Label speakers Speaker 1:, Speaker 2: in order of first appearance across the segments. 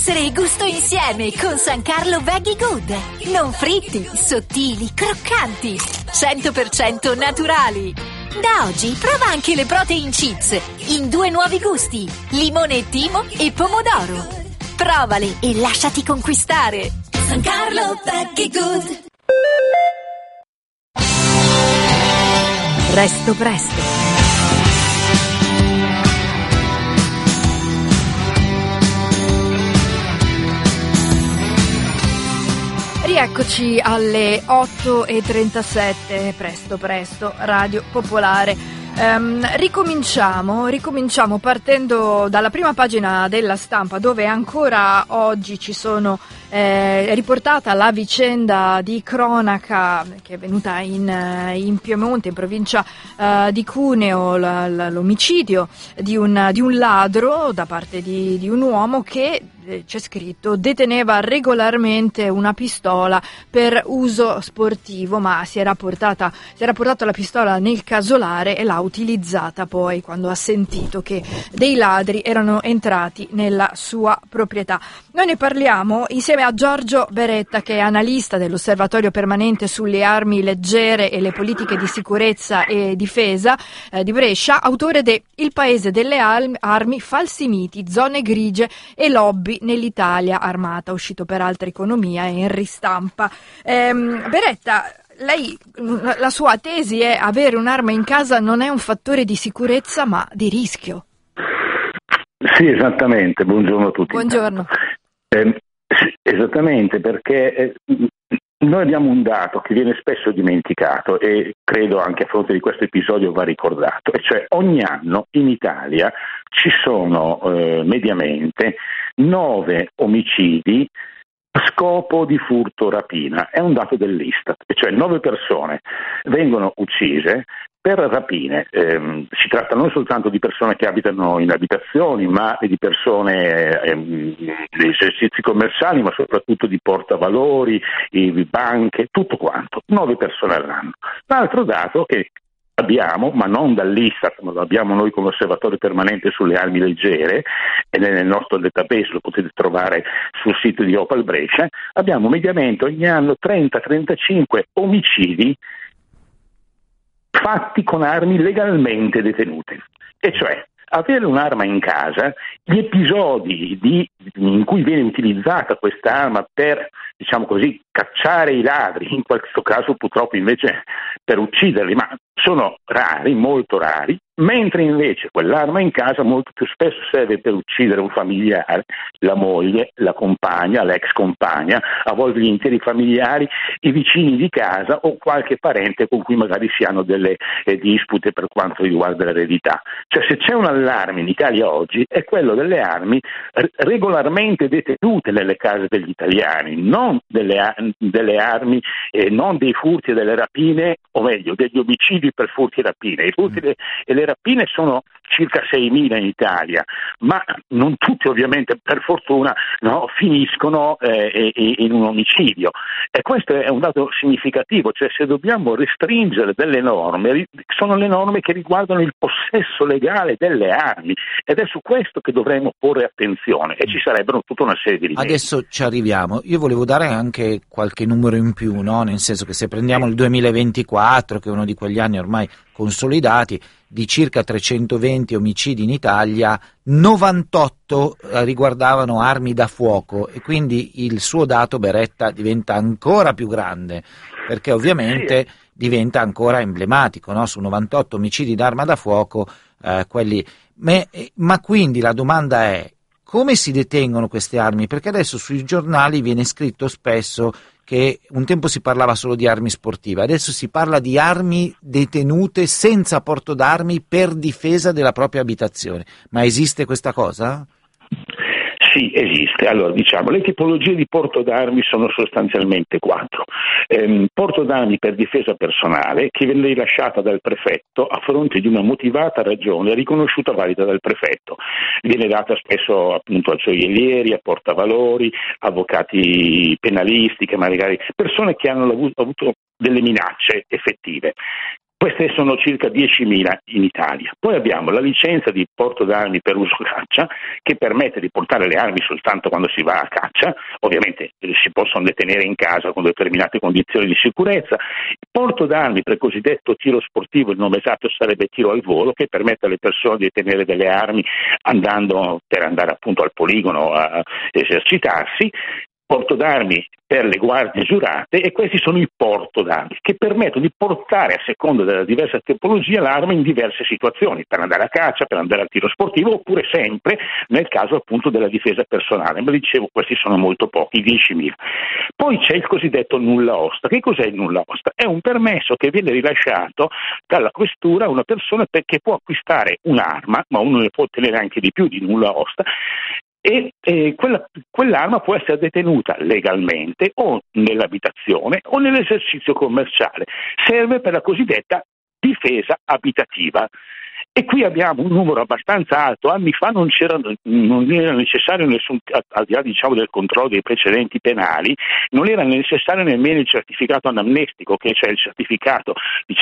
Speaker 1: Essere gusto insieme con San Carlo Veggie Good. Non fritti, sottili, croccanti, 100% naturali. Da oggi prova anche le protein chips in 2 nuovi gusti, limone e timo e pomodoro. Provale e lasciati conquistare. San Carlo Veggie Good. Resto presto.
Speaker 2: Rieccoci alle 8:37, presto, Radio Popolare. Ricominciamo partendo dalla prima pagina della Stampa, dove ancora oggi ci sono riportata la vicenda di cronaca che è venuta in Piemonte, in provincia di Cuneo, l'omicidio di un ladro da parte di un uomo che, c'è scritto, deteneva regolarmente una pistola per uso sportivo, ma si era portato la pistola nel casolare e l'ha utilizzata poi quando ha sentito che dei ladri erano entrati nella sua proprietà. Noi ne parliamo insieme a Giorgio Beretta, che è analista dell'Osservatorio Permanente sulle Armi Leggere e le politiche di sicurezza e difesa di Brescia, autore de Il Paese delle Armi, falsi miti, zone grigie e lobby nell'Italia armata, uscito per Altra Economia e in ristampa. Beretta, lei, la sua tesi è: avere un'arma in casa non è un fattore di sicurezza ma di rischio.
Speaker 3: Sì, esattamente, buongiorno a tutti.
Speaker 2: Buongiorno.
Speaker 3: Sì, esattamente, perché noi abbiamo un dato che viene spesso dimenticato e credo anche a fronte di questo episodio va ricordato, e cioè ogni anno in Italia ci sono mediamente 9 omicidi a scopo di furto o rapina. È un dato dell'Istat, e cioè 9 persone vengono uccise per rapine. Si tratta non soltanto di persone che abitano in abitazioni, ma di persone di esercizi commerciali, ma soprattutto di portavalori, banche, tutto quanto. 9 persone all'anno. L'altro dato che abbiamo, ma non dall'Istat, ma lo abbiamo noi come Osservatorio Permanente sulle Armi Leggere, e nel nostro database lo potete trovare sul sito di Opal Brescia, abbiamo mediamente ogni anno 30-35 omicidi fatti con armi legalmente detenute. E cioè, avere un'arma in casa, gli episodi in cui viene utilizzata questa arma per, diciamo così, cacciare i ladri, in questo caso purtroppo invece per ucciderli, ma sono rari, molto rari, mentre invece quell'arma in casa molto più spesso serve per uccidere un familiare, la moglie, la compagna, l'ex compagna, a volte gli interi familiari, i vicini di casa o qualche parente con cui magari si hanno delle dispute per quanto riguarda l'eredità. Cioè, se c'è un allarme in Italia oggi è quello delle armi regolarmente detenute nelle case degli italiani, non delle armi, non dei furti e delle rapine, o meglio degli omicidi per furti e rapine. I furti e le rapine sono circa 6.000 in Italia, ma non tutti ovviamente, per fortuna, finiscono in un omicidio, e questo è un dato significativo. Cioè, se dobbiamo restringere delle norme, sono le norme che riguardano il possesso legale delle armi, ed è su questo che dovremmo porre attenzione, e ci sarebbero tutta una serie di rimedi.
Speaker 4: Adesso ci arriviamo. Io volevo dare anche qualche numero in più, no? Nel senso che se prendiamo il 2024, che è uno di quegli anni ormai consolidati, di circa 320 omicidi in Italia, 98 riguardavano armi da fuoco, e quindi il suo dato, Beretta, diventa ancora più grande, perché ovviamente diventa ancora emblematico, no? Su 98 omicidi d'arma da fuoco, quelli. Ma quindi la domanda è: come si detengono queste armi? Perché adesso sui giornali viene scritto spesso che un tempo si parlava solo di armi sportive, adesso si parla di armi detenute senza porto d'armi per difesa della propria abitazione. Ma esiste questa cosa?
Speaker 3: Sì, esiste. Allora, diciamo, le tipologie di porto d'armi sono sostanzialmente 4. Porto d'armi per difesa personale, che viene rilasciata dal prefetto a fronte di una motivata ragione riconosciuta valida dal prefetto. Viene data spesso appunto a gioiellieri, a portavalori, avvocati penalisti, che magari persone che hanno avuto delle minacce effettive. Queste sono circa 10.000 in Italia. Poi abbiamo la licenza di porto d'armi per uso caccia, che permette di portare le armi soltanto quando si va a caccia. Ovviamente si possono detenere in casa con determinate condizioni di sicurezza. Il porto d'armi per cosiddetto tiro sportivo, il nome esatto sarebbe tiro al volo, che permette alle persone di detenere delle armi per andare appunto al poligono a esercitarsi. Porto d'armi per le guardie giurate, e questi sono i porto d'armi che permettono di portare, a seconda della diversa tipologia, l'arma in diverse situazioni, per andare a caccia, per andare al tiro sportivo, oppure sempre nel caso appunto della difesa personale. Ma dicevo, questi sono molto pochi, 10.000. Poi c'è il cosiddetto nulla osta. Che cos'è il nulla osta? È un permesso che viene rilasciato dalla questura a una persona che può acquistare un'arma, ma uno ne può ottenere anche di più di nulla osta, e quell'arma può essere detenuta legalmente o nell'abitazione o nell'esercizio commerciale. Serve per la cosiddetta difesa abitativa. E qui abbiamo un numero abbastanza alto. Anni fa non era necessario nessun, al di là del controllo dei precedenti penali, non era necessario nemmeno il certificato anamnestico, che cioè il certificato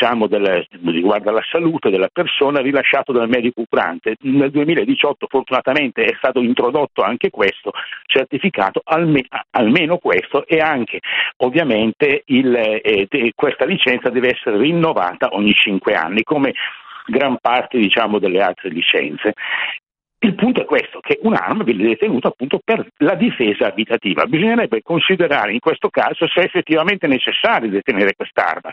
Speaker 3: riguardo alla salute della persona rilasciato dal medico curante. Nel 2018 fortunatamente è stato introdotto anche questo certificato, almeno questo, e anche ovviamente questa licenza deve essere rinnovata ogni 5 anni, come gran parte delle altre licenze. Il punto è questo, che un'arma viene detenuta appunto per la difesa abitativa. Bisognerebbe considerare in questo caso se è effettivamente necessario detenere quest'arma,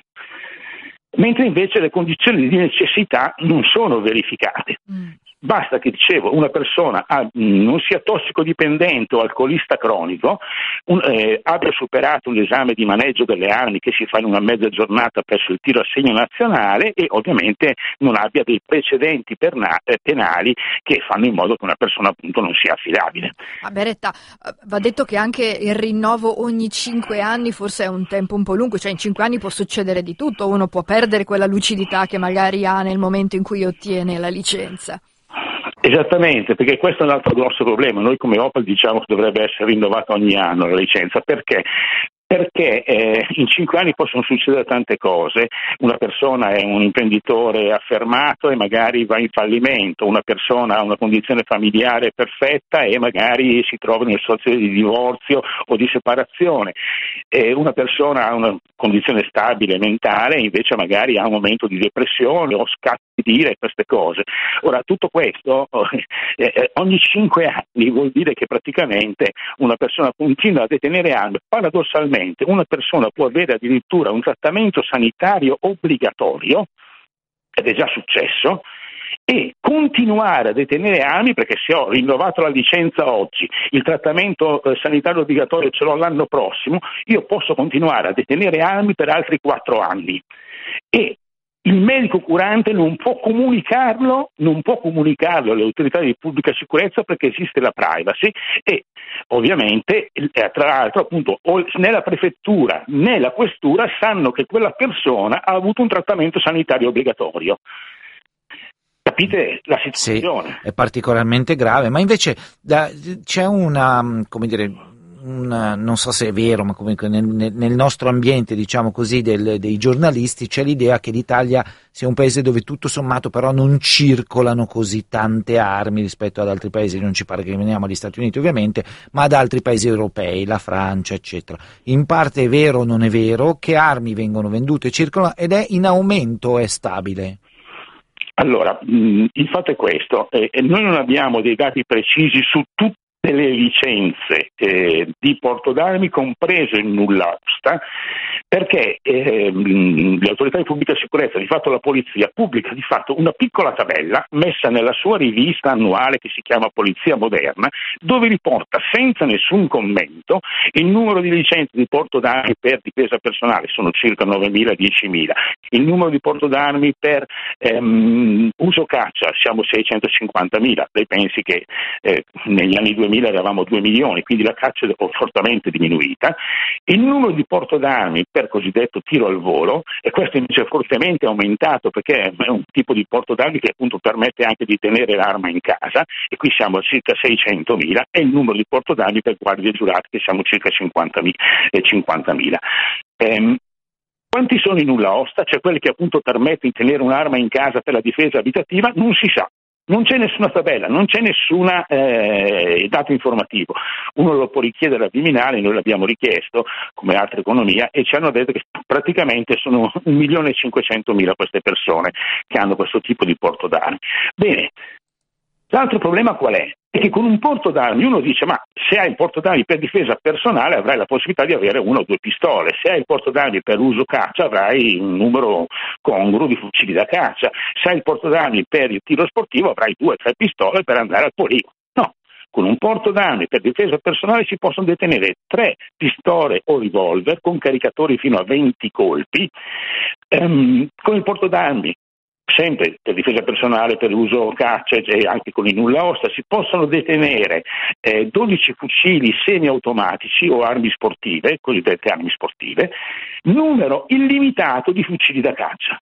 Speaker 3: mentre invece le condizioni di necessità non sono verificate. Basta che, una persona non sia tossicodipendente o alcolista cronico, abbia superato un esame di maneggio delle armi che si fa in una mezza giornata presso il tiro a segno nazionale, e ovviamente non abbia dei precedenti penali che fanno in modo che una persona appunto non sia affidabile.
Speaker 2: Beretta, va detto che anche il rinnovo ogni 5 anni forse è un tempo un po' lungo, cioè in 5 anni può succedere di tutto, uno può perdere quella lucidità che magari ha nel momento in cui ottiene la licenza.
Speaker 3: Esattamente, perché questo è un altro grosso problema. Noi come Opel diciamo che dovrebbe essere rinnovata ogni anno la licenza. Perché? Perché in 5 anni possono succedere tante cose. Una persona è un imprenditore affermato e magari va in fallimento, una persona ha una condizione familiare perfetta e magari si trova in una situazione di divorzio o di separazione, una persona ha una condizione stabile mentale e invece magari ha un momento di depressione o scatti di ira e queste cose. Ora, tutto questo ogni 5 anni vuol dire che praticamente una persona continua a detenere armi. Paradossalmente una persona può avere addirittura un trattamento sanitario obbligatorio, ed è già successo, e continuare a detenere armi, perché se ho rinnovato la licenza oggi, il trattamento sanitario obbligatorio ce l'ho l'anno prossimo, io posso continuare a detenere armi per altri 4 anni. E il medico curante non può comunicarlo alle autorità di pubblica sicurezza, perché esiste la privacy, e ovviamente tra l'altro appunto né la prefettura né la questura sanno che quella persona ha avuto un trattamento sanitario obbligatorio. Capite la situazione?
Speaker 4: Sì, è particolarmente grave, ma invece c'è non so se è vero, ma comunque nel nostro ambiente, diciamo così, dei giornalisti, c'è l'idea che l'Italia sia un paese dove tutto sommato però non circolano così tante armi rispetto ad altri paesi, non ci paragoniamo agli Stati Uniti ovviamente, ma ad altri paesi europei, la Francia, eccetera. In parte è vero o non è vero? Che armi vengono vendute e circolano, ed è in aumento o è stabile?
Speaker 3: Allora, il fatto è questo, noi non abbiamo dei dati precisi su tutte le licenze di porto d'armi, compreso il nulla osta, perché le autorità di pubblica sicurezza, di fatto la polizia, pubblica di fatto una piccola tabella messa nella sua rivista annuale che si chiama Polizia Moderna, dove riporta senza nessun commento il numero di licenze di porto d'armi per difesa personale, sono circa 9.000, 10.000, il numero di porto d'armi per uso caccia, siamo 650.000, lei pensi che negli anni 2000 eravamo 2 milioni, quindi la caccia è fortemente diminuita, il numero di porto d'armi per cosiddetto tiro al volo, e questo invece è fortemente aumentato perché è un tipo di porto d'armi che appunto permette anche di tenere l'arma in casa, e qui siamo a circa 600.000, e il numero di porto d'armi per guardie giurate che siamo circa 50.000. Quanti sono i nulla osta, cioè quelli che appunto permettono di tenere un'arma in casa per la difesa abitativa? Non si sa. Non c'è nessuna tabella, non c'è nessun dato informativo. Uno lo può richiedere al Viminale, noi l'abbiamo richiesto come altra economia e ci hanno detto che praticamente sono 1.500.000 queste persone che hanno questo tipo di porto d'armi. Bene, l'altro problema qual è? È che con un porto d'armi uno dice ma se hai il porto d'armi per difesa personale avrai la possibilità di avere 1 o 2 pistole, se hai il porto d'armi per uso caccia avrai un numero congruo di fucili da caccia, se hai il porto d'armi per il tiro sportivo avrai 2 o 3 pistole per andare al poligono. No, con un porto d'armi per difesa personale si possono detenere 3 pistole o revolver con caricatori fino a 20 colpi, con il porto d'armi sempre per difesa personale, per uso caccia e anche con i nulla osta, si possono detenere 12 fucili semiautomatici o armi sportive, cosiddette armi sportive, numero illimitato di fucili da caccia,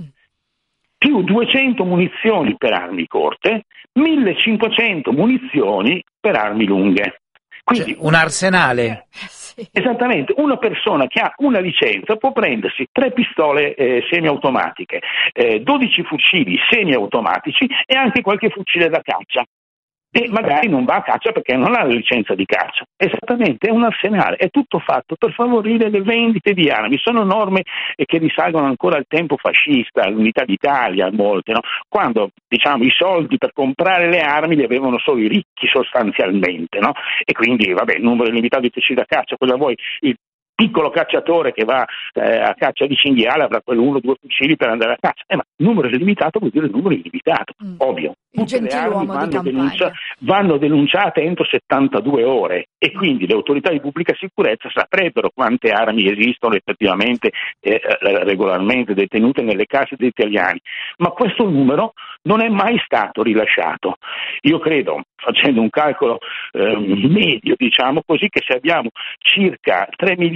Speaker 3: più 200 munizioni per armi corte, 1500 munizioni per armi lunghe. Quindi,
Speaker 4: un arsenale.
Speaker 2: Sì.
Speaker 3: Esattamente, una persona che ha una licenza può prendersi 3 pistole semiautomatiche, 12 fucili semiautomatici e anche qualche fucile da caccia. E magari non va a caccia perché non ha la licenza di caccia. Esattamente, è un arsenale, è tutto fatto per favorire le vendite di armi. Sono norme che risalgono ancora al tempo fascista, all'Unità d'Italia, molte, no? Quando i soldi per comprare le armi li avevano solo i ricchi sostanzialmente, no? E quindi il numero illimitato di fucili da caccia, cosa vuoi? Il piccolo cacciatore che va a caccia di cinghiale avrà quello 1 o 2 fucili per andare a caccia, ma il numero illimitato vuol dire il numero illimitato, ovvio. Tutte le armi vanno denunciate entro 72 ore e quindi le autorità di pubblica sicurezza saprebbero quante armi esistono effettivamente regolarmente detenute nelle case degli italiani, ma questo numero non è mai stato rilasciato. Io credo, facendo un calcolo medio, che se abbiamo circa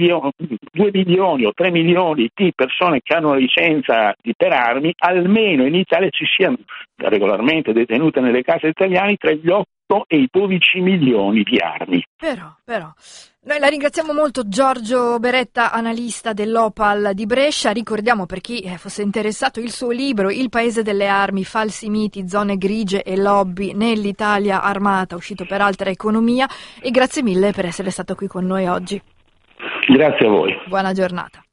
Speaker 3: 2 milioni o 3 milioni di persone che hanno una licenza per armi, almeno in Italia ci siano regolarmente detenute nelle case italiane tra gli 8 e i 12 milioni di armi.
Speaker 2: Però, noi la ringraziamo molto Giorgio Beretta, analista dell'Opal di Brescia. Ricordiamo per chi fosse interessato il suo libro Il paese delle armi, falsi miti, zone grigie e lobby nell'Italia armata, uscito per Altra Economia, e grazie mille per essere stato qui con noi oggi.
Speaker 3: Grazie a voi.
Speaker 2: Buona giornata.